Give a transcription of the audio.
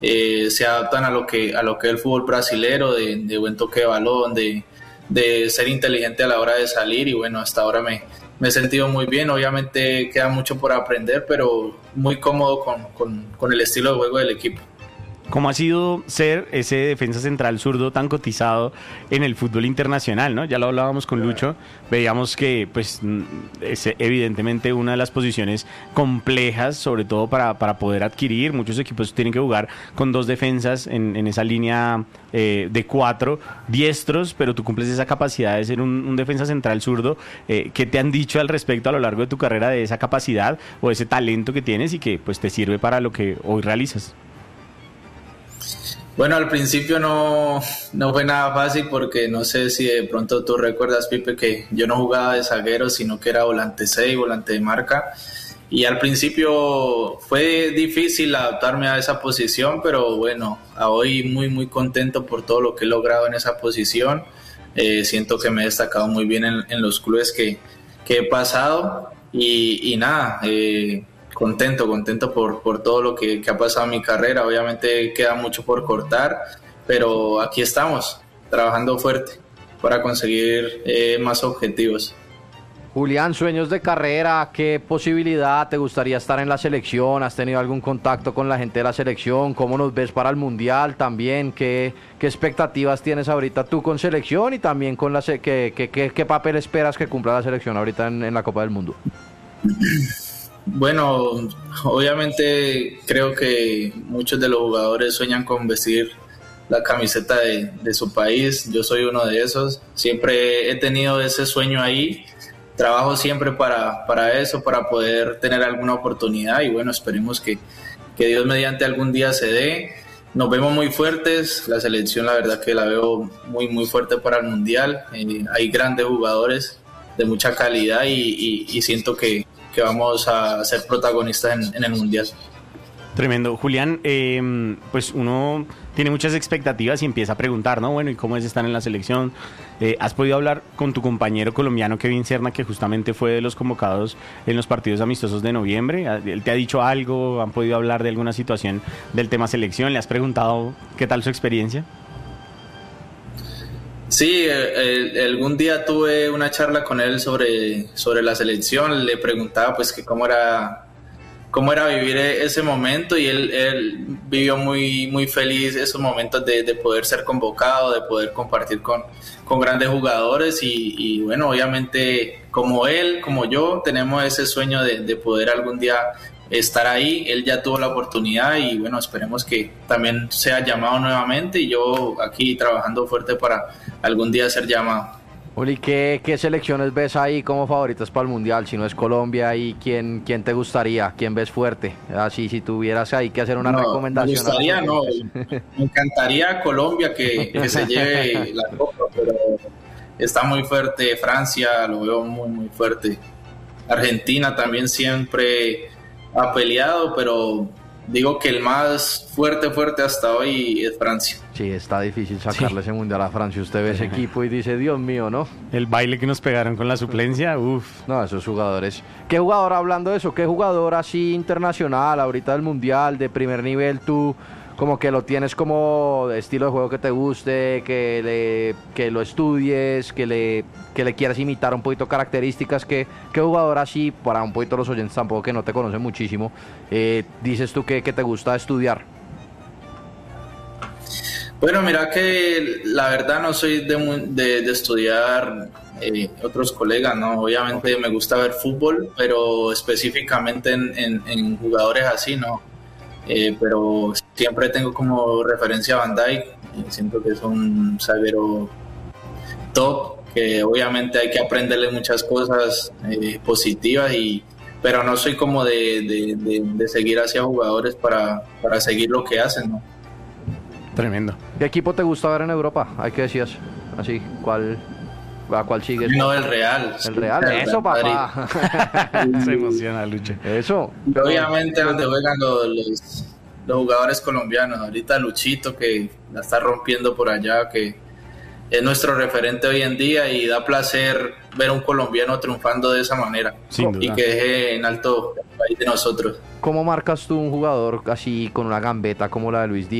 se adaptan a lo que es el fútbol brasilero, de buen toque de balón, de ser inteligente a la hora de salir, y bueno, hasta ahora me he sentido muy bien. Obviamente queda mucho por aprender, pero muy cómodo con el estilo de juego del equipo. ¿Cómo ha sido ser ese defensa central zurdo tan cotizado en el fútbol internacional, ¿no? Ya lo hablábamos con Lucho, veíamos que pues es evidentemente una de las posiciones complejas, sobre todo para poder adquirir. Muchos equipos tienen que jugar con dos defensas en esa línea de 4 diestros, pero tú cumples esa capacidad de ser un defensa central zurdo. ¿Qué te han dicho al respecto a lo largo de tu carrera de esa capacidad o ese talento que tienes y que pues te sirve para lo que hoy realizas? Bueno, al principio no fue nada fácil, porque no sé si de pronto tú recuerdas, Pipe, que yo no jugaba de zaguero, sino que era volante 6, volante de marca. Y al principio fue difícil adaptarme a esa posición, pero bueno, hoy muy contento por todo lo que he logrado en esa posición. Siento que me he destacado muy bien en los clubes que he pasado, y nada, contento por todo lo que ha pasado en mi carrera. Obviamente queda mucho por cortar, pero aquí estamos, trabajando fuerte para conseguir más objetivos. Julián, sueños de carrera, ¿qué posibilidad te gustaría estar en la selección? ¿Has tenido algún contacto con la gente de la selección? ¿Cómo nos ves para el Mundial también? ¿Qué expectativas tienes ahorita tú con selección y también con qué papel esperas que cumpla la selección ahorita en la Copa del Mundo? Bueno, obviamente creo que muchos de los jugadores sueñan con vestir la camiseta de su país. Yo soy uno de esos. Siempre he tenido ese sueño ahí. Trabajo siempre para eso, para poder tener alguna oportunidad, y bueno, esperemos que Dios mediante algún día se dé. Nos vemos muy fuertes. La selección, la verdad que la veo muy fuerte para el Mundial. Hay grandes jugadores de mucha calidad, y siento que vamos a ser protagonistas en el Mundial. Tremendo. Julián, pues uno tiene muchas expectativas y empieza a preguntar, ¿no? Bueno, ¿y cómo es estar en la selección? ¿Has podido hablar con tu compañero colombiano Kevin Serna, que justamente fue de los convocados en los partidos amistosos de noviembre? ¿Él te ha dicho algo? ¿Han podido hablar de alguna situación del tema selección? ¿Le has preguntado qué tal su experiencia? Sí, algún día tuve una charla con él sobre la selección. Le preguntaba pues que cómo era vivir ese momento, y él vivió muy feliz esos momentos de poder ser convocado, de poder compartir con grandes jugadores, y bueno, obviamente como él, como yo, tenemos ese sueño de poder algún día estar ahí. Él ya tuvo la oportunidad, y bueno, esperemos que también sea llamado nuevamente, y yo aquí trabajando fuerte para algún día ser llamado. Uli, ¿qué selecciones ves ahí como favoritas para el Mundial? Si no es Colombia, ¿y quién te gustaría? ¿Quién ves fuerte? Así, si tuvieras ahí que hacer una recomendación. Me encantaría Colombia que se lleve la copa, pero está muy fuerte. Francia lo veo muy fuerte. Argentina también siempre ha peleado, pero digo que el más fuerte hasta hoy es Francia. Sí, está difícil sacarle ese Mundial a Francia. Usted ve ese equipo y dice, Dios mío, ¿no? El baile que nos pegaron con la suplencia, uff. No, esos jugadores. ¿Qué jugador, hablando de eso, qué jugador así internacional, ahorita del Mundial, de primer nivel, tú como que lo tienes como estilo de juego que te guste, que lo estudies, que le quieras imitar un poquito características? ¿Qué jugador así, para un poquito los oyentes tampoco que no te conocen muchísimo, dices tú que te gusta estudiar? Bueno, mira que la verdad no soy de estudiar otros colegas, ¿no? Obviamente me gusta ver fútbol, pero específicamente en jugadores así, ¿no? Pero siempre tengo como referencia a Van Dijk. Siento que es un zaguero top, que obviamente hay que aprenderle muchas cosas positivas, pero no soy como de seguir hacia jugadores para seguir lo que hacen, ¿no? Tremendo. ¿Qué equipo te gusta ver en Europa? Hay que decías así, ¿a cuál sigues? No, el Real. El Real, eso, papá. Se emociona, Lucho. Eso. Y obviamente donde juegan los jugadores colombianos. Ahorita Luchito, que la está rompiendo por allá, que es nuestro referente hoy en día, y da placer ver a un colombiano triunfando de esa manera. Sin duda. Y que deje en alto país de nosotros. ¿Cómo marcas tú un jugador así con una gambeta como la de Luis Díaz?